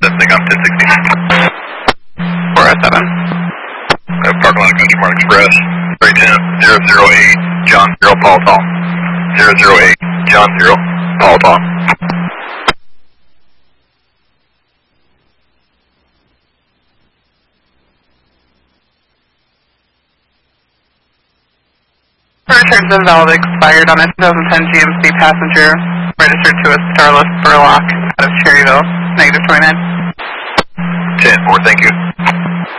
They got 1060. 407. Parking lot, Country Mart Express. 310 008 John 0 Paul Tom. 008 John 0 Paul Tom. Returns invalid expired on a 2010 GMC passenger registered to a Starless Burlock out of Cherryville, -29. 10-4, thank you.